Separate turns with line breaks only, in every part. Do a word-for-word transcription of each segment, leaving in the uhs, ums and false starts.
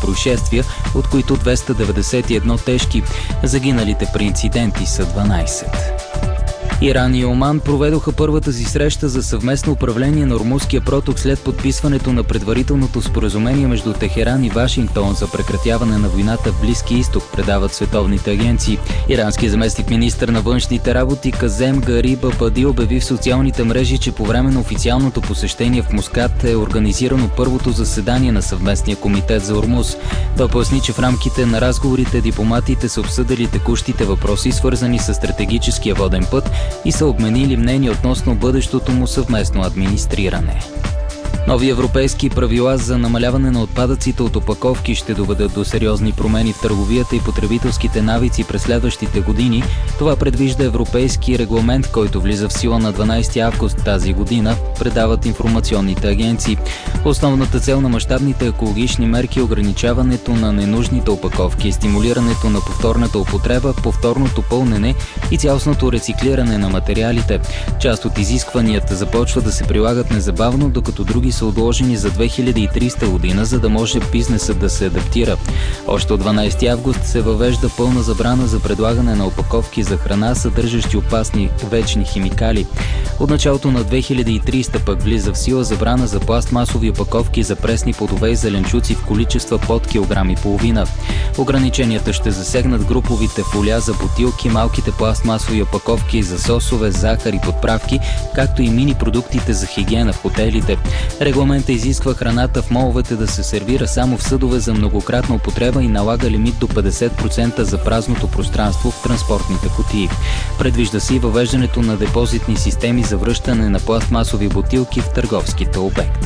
происшествия, от които двеста деветдесет и едно тежки. Загиналите при инциденти са дванайсет. Иран и Оман проведоха първата си среща за съвместно управление на Ормузския проток след подписването на предварителното споразумение между Техеран и Вашингтон за прекратяване на войната в Близкия изток, предават световните агенции. Иранският заместник-министър на външните работи Казем Гариб Абади обяви в социалните мрежи, че по време на официалното посещение в Мускат е организирано първото заседание на съвместния комитет за Ормуз. Той поясни, че в рамките на разговорите дипломатите са обсъдили текущите въпроси, свързани с стратегическия воден път, и са обменили мнение относно бъдещото му съвместно администриране. Нови европейски правила за намаляване на отпадъците от опаковки ще доведат до сериозни промени в търговията и потребителските навици през следващите години. Това предвижда европейски регламент, който влиза в сила на дванайсети август тази година, предават информационните агенции. Основната цел на мащабните екологични мерки е ограничаването на ненужните опаковки, стимулирането на повторната употреба, повторното пълнене и цялостното рециклиране на материалите. Част от изискванията започват да се прилагат незабавно, докато други са отложени за две хиляди и трийсета година, за да може бизнесът да се адаптира. Още от дванайсети август се въвежда пълна забрана за предлагане на опаковки за храна, съдържащи опасни вечни химикали. От началото на две хиляди и трийсета пък влиза в сила забрана за пластмасови опаковки за пресни плодове и зеленчуци в количества под килограм и половина. Ограниченията ще засегнат груповите фолия за бутилки, малките пластмасови опаковки за сосове, захар и подправки, както и мини продуктите за хигиена в хотелите. Регламента изисква храната в моловете да се сервира само в съдове за многократна употреба и налага лимит до петдесет процента за празното пространство в транспортните кутии. Предвижда се и въвеждането на депозитни системи за връщане на пластмасови бутилки в търговските обекти.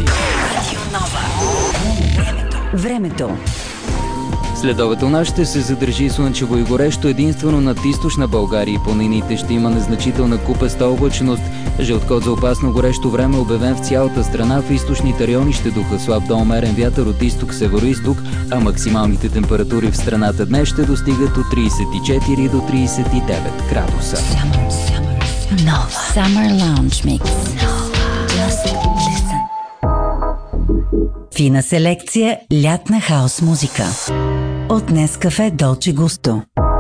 Времето.
Следобед у нас ще се задържи слънчево и горещо, единствено над източна България и планините ще има незначителна купеста облачност. Жълт код за опасно горещо време обявен в цялата страна. В източните райони ще духа слаб до умерен вятър от изток-североизток, а максималните температури в страната днес ще достигат от трийсет и четири до трийсет и девет градуса.
Summer Lounge Mix. Just listen. Фина селекция лятна хаус музика. От Нескафе Долче Густо.